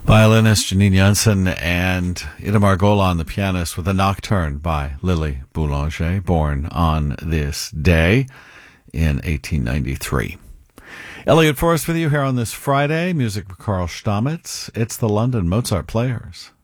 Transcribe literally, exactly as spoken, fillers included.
Violinist Janine Jansen and Itamar Golan, the pianist, with a nocturne by Lily Boulanger, born on this day in eighteen ninety-three. Elliot Forrest with you here on this Friday. Music for Carl Stamets. It's the London Mozart Players.